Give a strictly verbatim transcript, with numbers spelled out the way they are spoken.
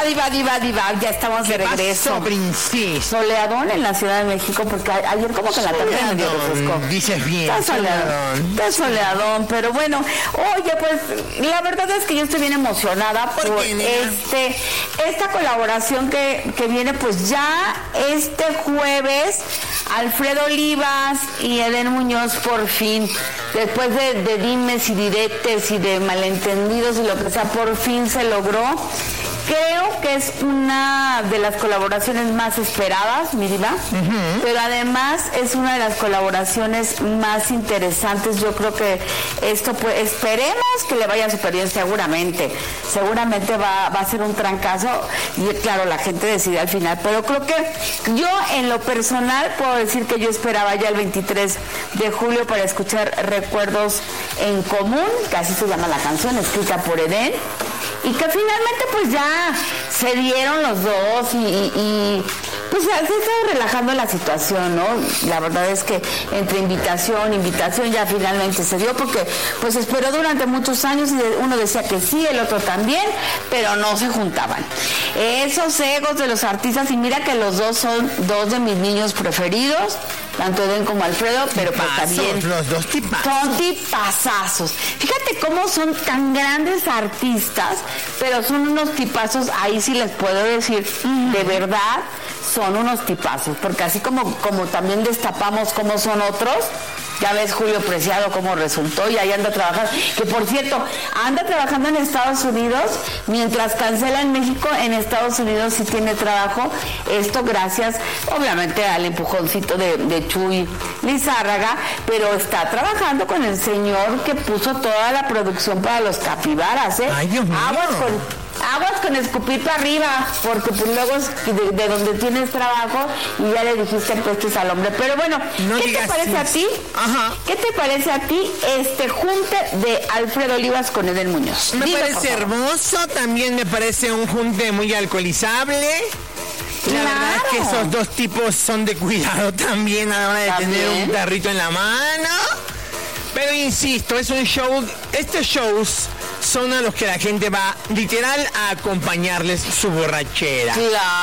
diva, diva, diva, diva. Ya estamos de regreso. Princesa. Soleadón en la Ciudad de México, porque a- ayer como que en la tarde me dio refresco. Dices bien. Está soleadón. Está soleadón, pero bueno. Oye, pues la verdad es que yo estoy bien emocionada por, ¿Por qué, nena? este esta colaboración que, que viene pues ya este jueves. Alfredo Olivas y Edén Muñoz por fin, después de, de dimes y diretes y de malentendidos y lo que sea, por fin se logró. Creo que es una de las colaboraciones más esperadas, mi diva, uh-huh. pero además es una de las colaboraciones más interesantes. Yo creo que esto, pues, esperemos que le vaya súper bien, seguramente. Seguramente va, va a ser un trancazo y claro, la gente decide al final, pero creo que yo en lo personal puedo decir que yo esperaba ya el veintitrés de julio para escuchar Recuerdos en Común, que así se llama la canción, escrita por Edén. Y que finalmente pues ya se dieron los dos y, y, y pues ya se está relajando la situación, ¿no? La verdad es que entre invitación, invitación ya finalmente se dio porque pues esperó durante muchos años y uno decía que sí, el otro también, pero no se juntaban. Esos egos de los artistas, y mira que los dos son dos de mis niños preferidos, tanto Edén como Alfredo, pero pues también los dos tipazos. Son tipazazos. Fíjate cómo son tan grandes artistas, pero son unos tipazos, ahí sí les puedo decir, de verdad, son unos tipazos, porque así como, como también destapamos cómo son otros, ya ves Julio Preciado cómo resultó y ahí anda trabajando, que por cierto, anda trabajando en Estados Unidos, mientras cancela en México, en Estados Unidos sí tiene trabajo, esto gracias obviamente al empujoncito de, de Chuy Lizárraga, pero está trabajando con el señor que puso toda la producción para los capibaras, ¿eh? Ay, Dios mío. Aguas con... Aguas con escupir para arriba, porque pues luego es de, de donde tienes trabajo y ya le dijiste que estés al hombre. Pero bueno, no ¿qué te parece a ti? Ajá. ¿Qué te parece a ti este junte de Alfredo Olivas con Edén Muñoz? Me Dime, parece hermoso, también me parece un junte muy alcoholizable. La Claro. verdad es que esos dos tipos son de cuidado también a la hora de ¿También? tener un tarrito en la mano. Pero insisto, es un show, estos shows son a los que la gente va literal a acompañarles su borrachera. Claro.